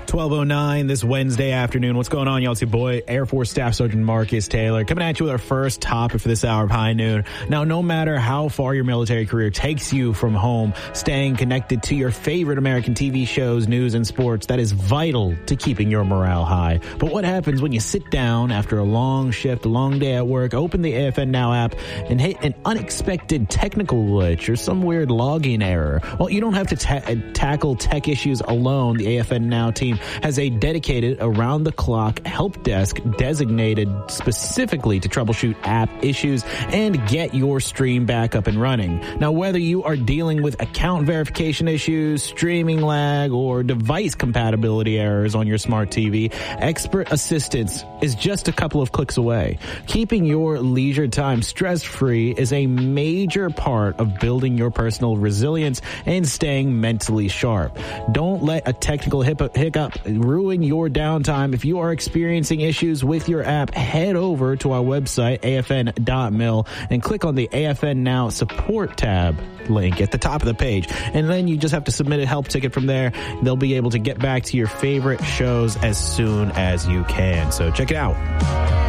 12:09 this Wednesday afternoon. What's going on, y'all? It's your boy, Air Force Staff Sergeant Marcus Taylor, coming at you with our first topic for this hour of High Noon. Now, no matter how far your military career takes you from home, staying connected to your favorite American TV shows, news, and sports, that is vital to keeping your morale high. But what happens when you sit down after a long shift, a long day at work, open the AFN Now app, and hit an unexpected technical glitch or some weird login error? Well, you don't have to tackle tech issues alone. The AFN Now team has a dedicated around-the-clock help desk designated specifically to troubleshoot app issues and get your stream back up and running. Now, whether you are dealing with account verification issues, streaming lag, or device compatibility errors on your smart TV, expert assistance is just a couple of clicks away. Keeping your leisure time stress-free is a major part of building your personal resilience and staying mentally sharp. Don't let a technical hiccup ruin your downtime. If you are experiencing issues with your app, head over to our website, afn.mil, and click on the AFN Now support tab link at the top of the page. And then you just have to submit a help ticket from there. They'll be able to get back to your favorite shows as soon as you can. So check it out.